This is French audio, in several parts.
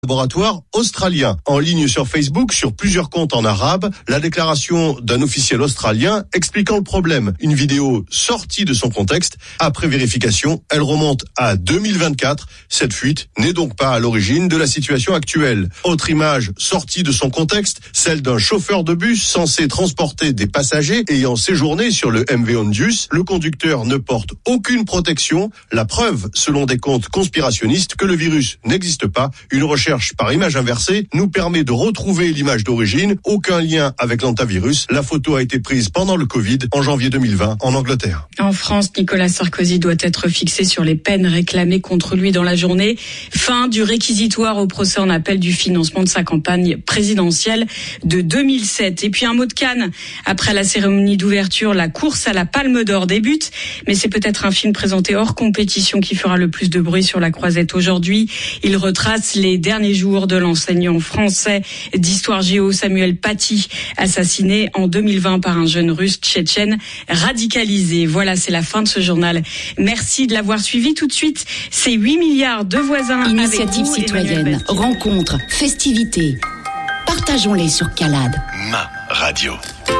laboratoire australien. En ligne sur Facebook, sur plusieurs comptes en arabe, la déclaration d'un officiel australien expliquant le problème. Une vidéo sortie de son contexte. Après vérification, elle remonte à 2024. Cette fuite n'est donc pas à l'origine de la situation actuelle. Autre image sortie de son contexte, celle d'un chauffeur de bus censé transporter des passagers ayant séjourné sur le MV Ondius. Le conducteur ne porte aucune protection. La preuve, selon des comptes conspirationnistes, que le virus n'existe pas. Une recherche par image inversée nous permet de retrouver l'image d'origine. Aucun lien avec l'hantavirus. La photo a été prise pendant le Covid en janvier 2020 en Angleterre. En France, Nicolas Sarkozy doit être fixé sur les peines réclamées contre lui dans la journée. Fin du réquisitoire au procès en appel du financement de sa campagne présidentielle de 2007. Et puis un mot de Cannes. Après la cérémonie d'ouverture, la course à la Palme d'Or débute. Mais c'est peut-être un film présenté hors compétition qui fera le plus de bruit sur la croisette aujourd'hui. Il retrace les derniers jours de l'enseignant français d'histoire géo Samuel Paty, assassiné en 2020 par un jeune russe tchétchène radicalisé. Voilà, c'est la fin de ce journal. Merci de l'avoir suivi. Tout de suite, c'est 8 milliards de voisins. Initiative citoyenne, rencontres, festivités. Partageons-les sur Calade. Ma radio.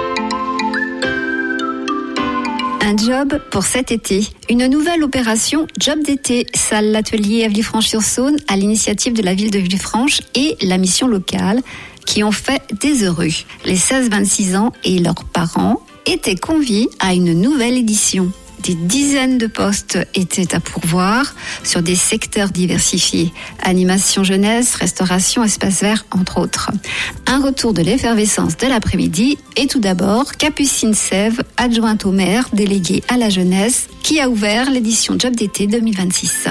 Un job pour cet été. Une nouvelle opération Job d'été, salle l'atelier à Villefranche-sur-Saône à l'initiative de la ville de Villefranche et la mission locale qui ont fait des heureux. Les 16-26 ans et leurs parents étaient conviés à une nouvelle édition. Des dizaines de postes étaient à pourvoir sur des secteurs diversifiés. Animation jeunesse, restauration, espace vert, entre autres. Un retour de l'effervescence de l'après-midi. Et tout d'abord, Capucine Sève, adjointe au maire, déléguée à la jeunesse, qui a ouvert l'édition Job d'été 2026.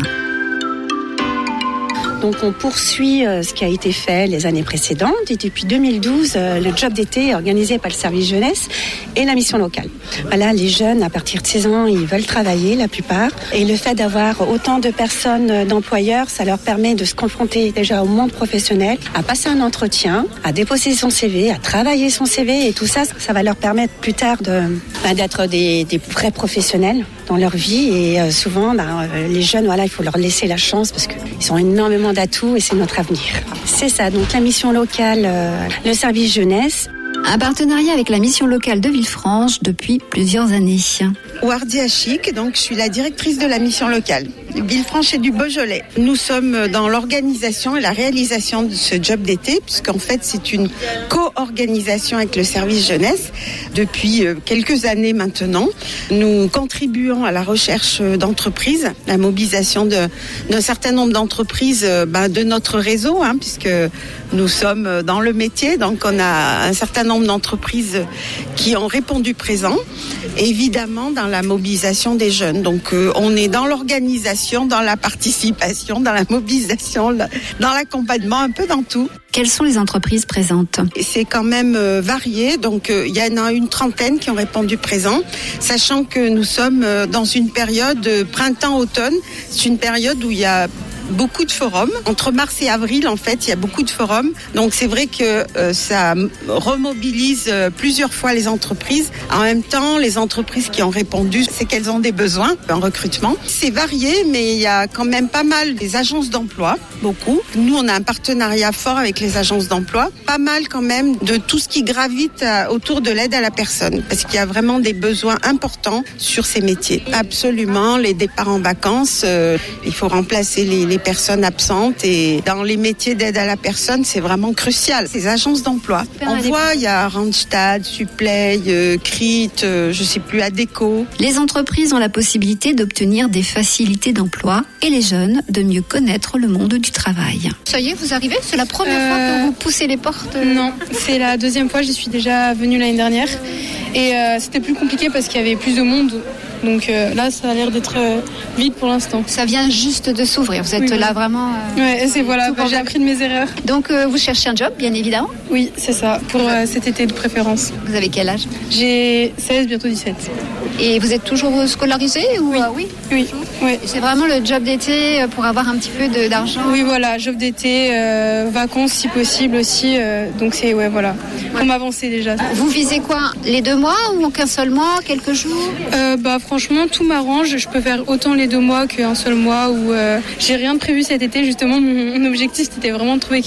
Donc on poursuit ce qui a été fait les années précédentes et depuis 2012, le job d'été est organisé par le service jeunesse et la mission locale. Voilà, les jeunes à partir de 16 ans, ils veulent travailler la plupart et le fait d'avoir autant de personnes d'employeurs, ça leur permet de se confronter déjà au monde professionnel, à passer un entretien, à déposer son CV, à travailler son CV et tout ça, ça va leur permettre plus tard d'être des vrais professionnels dans leur vie et souvent les jeunes, voilà, il faut leur laisser la chance parce qu'ils ont énormément d'atouts et c'est notre avenir. C'est ça, donc la mission locale, le service jeunesse. Un partenariat avec la mission locale de Villefranche depuis plusieurs années. Wardia Chic, donc je suis la directrice de la mission locale. Villefranche et du Beaujolais. Nous sommes dans l'organisation et la réalisation de ce job d'été, puisqu'en fait c'est une co-organisation avec le service jeunesse depuis quelques années maintenant. Nous contribuons à la recherche d'entreprises, la mobilisation d'un certain nombre d'entreprises de notre réseau, puisque nous sommes dans le métier, donc on a un certain nombre d'entreprises qui ont répondu présent, évidemment dans la mobilisation des jeunes. Donc on est dans l'organisation, dans la participation, dans la mobilisation, dans l'accompagnement, un peu dans tout. Quelles sont les entreprises présentes ? C'est quand même varié, donc il y en a une trentaine qui ont répondu présent, sachant que nous sommes dans une période printemps-automne. C'est une période où il y a beaucoup de forums. Entre mars et avril, en fait, il y a beaucoup de forums. Donc, c'est vrai que ça remobilise plusieurs fois les entreprises. En même temps, les entreprises qui ont répondu, c'est qu'elles ont des besoins en recrutement. C'est varié, mais il y a quand même pas mal des agences d'emploi, beaucoup. Nous, on a un partenariat fort avec les agences d'emploi. Pas mal quand même de tout ce qui gravite autour de l'aide à la personne, parce qu'il y a vraiment des besoins importants sur ces métiers. Absolument, les départs en vacances, il faut remplacer les personnes absentes et dans les métiers d'aide à la personne, c'est vraiment crucial. Ces agences d'emploi. On voit, il y a Randstad, Supplay, CRIT, je sais plus, Adéco. Les entreprises ont la possibilité d'obtenir des facilités d'emploi et les jeunes de mieux connaître le monde du travail. Ça y est, vous arrivez ? C'est la première fois que vous poussez les portes ? Non, c'est la deuxième fois. J'y suis déjà venue l'année dernière. Et c'était plus compliqué parce qu'il y avait plus de monde. Donc là, ça a l'air d'être vide pour l'instant. Ça vient juste de s'ouvrir. Vous êtes là vraiment... Ouais, c'est voilà. J'ai appris de mes erreurs. Donc vous cherchez un job, bien évidemment ? Oui, c'est ça. Pour cet été de préférence. Vous avez quel âge ? J'ai 16, bientôt 17. Et vous êtes toujours scolarisé ou... Oui. Oui. C'est vraiment le job d'été pour avoir un petit peu d'argent. Oui, voilà. Job d'été, vacances si possible aussi. Donc c'est, voilà. Pour m'avancer déjà. Vous visez quoi ? Les 2 mois ou qu'un seul mois, quelques jours ? Franchement, tout m'arrange. Je peux faire autant les 2 mois qu'un seul mois. J'ai rien de prévu cet été. Justement, mon objectif, c'était vraiment de trouver